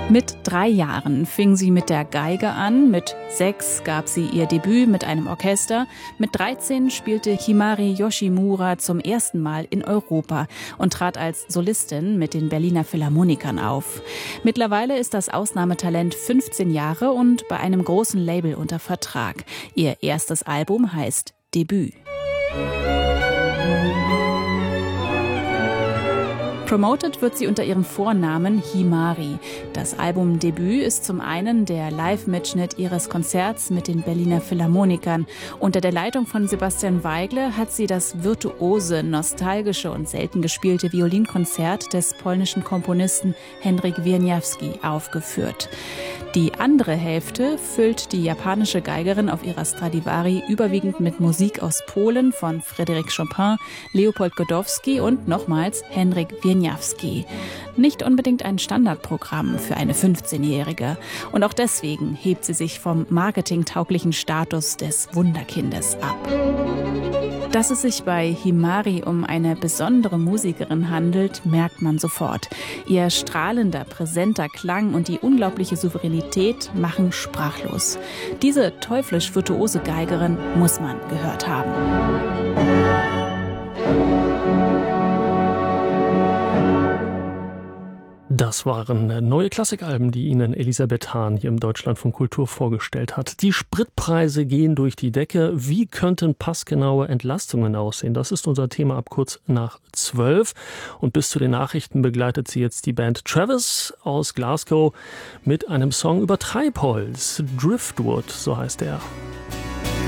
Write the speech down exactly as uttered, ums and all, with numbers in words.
Mit drei Jahren fing sie mit der Geige an, mit sechs gab sie ihr Debüt mit einem Orchester, mit dreizehn spielte Himari Yoshimura zum ersten Mal in Europa und trat als Solistin mit den Berliner Philharmonikern auf. Mittlerweile ist das Ausnahmetalent fünfzehn Jahre und bei einem großen Label unter Vertrag. Ihr erstes Album heißt Debüt. Promoted wird sie unter ihrem Vornamen Himari. Das Albumdebüt ist zum einen der Live-Mitschnitt ihres Konzerts mit den Berliner Philharmonikern. Unter der Leitung von Sebastian Weigle hat sie das virtuose, nostalgische und selten gespielte Violinkonzert des polnischen Komponisten Henryk Wieniawski aufgeführt. Die andere Hälfte füllt die japanische Geigerin auf ihrer Stradivari überwiegend mit Musik aus Polen von Frédéric Chopin, Leopold Godowsky und nochmals Henryk Wieniawski. Nicht unbedingt ein Standardprogramm für eine fünfzehnjährige. Und auch deswegen hebt sie sich vom marketingtauglichen Status des Wunderkindes ab. Dass es sich bei Himari um eine besondere Musikerin handelt, merkt man sofort. Ihr strahlender, präsenter Klang und die unglaubliche Souveränität machen sprachlos. Diese teuflisch virtuose Geigerin muss man gehört haben. Das waren neue Klassikalben, die Ihnen Elisabeth Hahn hier im Deutschlandfunk Kultur vorgestellt hat. Die Spritpreise gehen durch die Decke. Wie könnten passgenaue Entlastungen aussehen? Das ist unser Thema ab kurz nach zwölf. Und bis zu den Nachrichten begleitet sie jetzt die Band Travis aus Glasgow mit einem Song über Treibholz. Driftwood, so heißt er.